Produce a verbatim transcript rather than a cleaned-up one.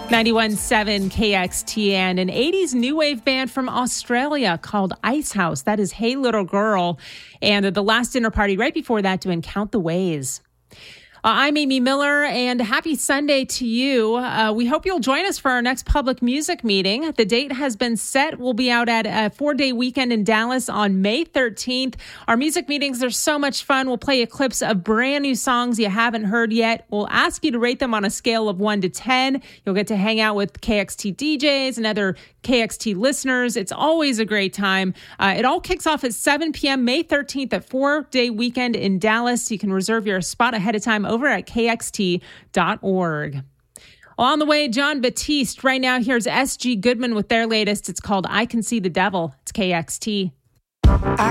ninety-one point seven K X T, and an eighties new wave band from Australia called Icehouse. That is Hey Little Girl. And the last dinner party right before that doing Count the Ways. Uh, I'm Amy Miller, and happy Sunday to you. Uh, we hope you'll join us for our next public music meeting. The date has been set. We'll be out at a four-day weekend in Dallas on May thirteenth. Our music meetings are so much fun. We'll play you clips of brand new songs you haven't heard yet. We'll ask you to rate them on a scale of one to ten. You'll get to hang out with K X T D Js and other K X T listeners. It's always a great time. Uh, it all kicks off at seven p.m. May thirteenth at four-day weekend in Dallas. You can reserve your spot ahead of time over at K X T dot org. Well, on the way, Jon Batiste. Right now, here's S G Goodman with their latest. It's called I Can See the Devil. It's K X T.